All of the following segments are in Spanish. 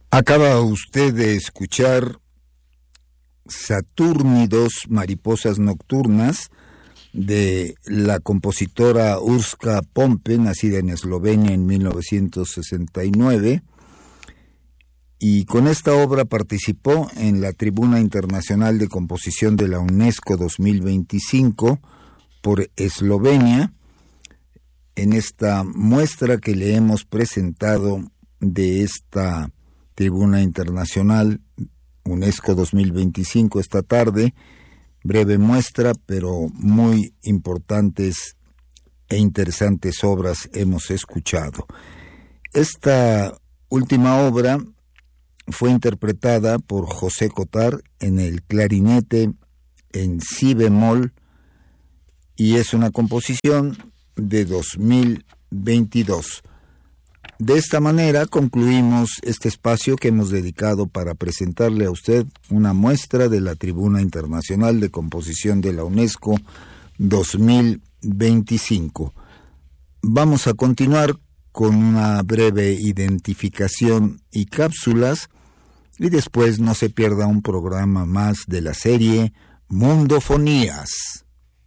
Acaba usted de escuchar Satúrnidos, Mariposas Nocturnas, de la compositora Urška Pompe, nacida en Eslovenia en 1969, y con esta obra participó en la Tribuna Internacional de Composición de la UNESCO 2025 por Eslovenia, en esta muestra que le hemos presentado de esta Tribuna Internacional UNESCO 2025 esta tarde. Breve muestra, pero muy importantes e interesantes obras hemos escuchado. Esta última obra fue interpretada por José Cotar en el clarinete en si bemol y es una composición de 2022. De esta manera concluimos este espacio que hemos dedicado para presentarle a usted una muestra de la Tribuna Internacional de Composición de la UNESCO 2025. Vamos a continuar con una breve identificación y cápsulas, y después no se pierda un programa más de la serie Mundofonías.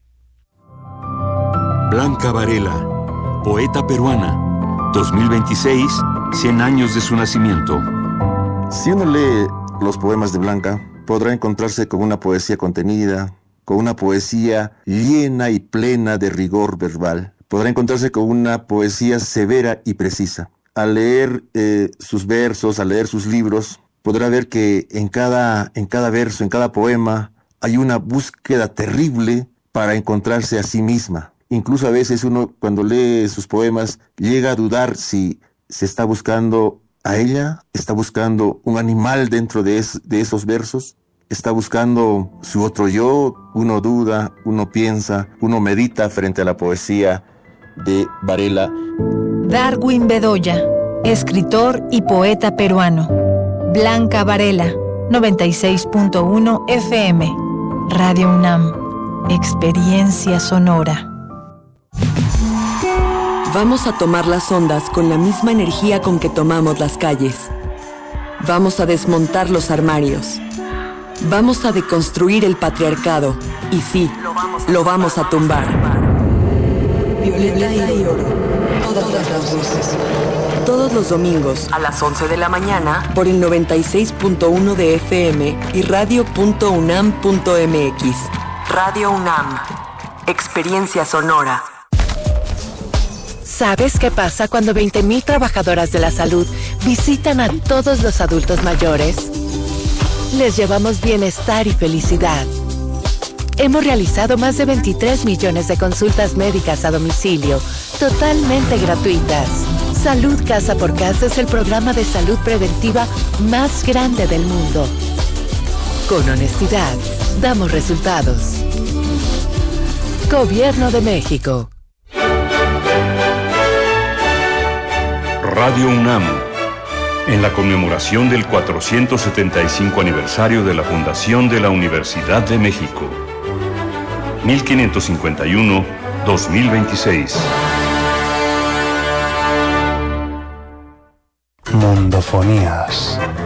Blanca Varela, poeta peruana, 2026, 100 años de su nacimiento. Si uno lee los poemas de Blanca, podrá encontrarse con una poesía contenida, con una poesía llena y plena de rigor verbal. Podrá encontrarse con una poesía severa y precisa. Al leer sus versos, al leer sus libros, podrá ver que en cada verso, en cada poema, hay una búsqueda terrible para encontrarse a sí misma. Incluso a veces uno, cuando lee sus poemas, llega a dudar si se está buscando a ella, está buscando un animal dentro de esos versos, está buscando su otro yo. Uno duda, uno piensa, uno medita frente a la poesía de Varela. Darwin Bedoya, escritor y poeta peruano. Blanca Varela, 96.1 FM. Radio UNAM, experiencia sonora. Vamos a tomar las ondas con la misma energía con que tomamos las calles. Vamos a desmontar los armarios. Vamos a deconstruir el patriarcado. Y sí, lo vamos a tumbar. Violeta y oro. Todas las voces. Todos los domingos a las 11 de la mañana por el 96.1 de FM y radio.unam.mx. Radio UNAM. Experiencia sonora. ¿Sabes qué pasa cuando 20,000 trabajadoras de la salud visitan a todos los adultos mayores? Les llevamos bienestar y felicidad. Hemos realizado más de 23 millones de consultas médicas a domicilio, totalmente gratuitas. Salud Casa por Casa es el programa de salud preventiva más grande del mundo. Con honestidad, damos resultados. Gobierno de México. Radio UNAM, en la conmemoración del 475 aniversario de la fundación de la Universidad de México. 1551-2026. Mundofonías.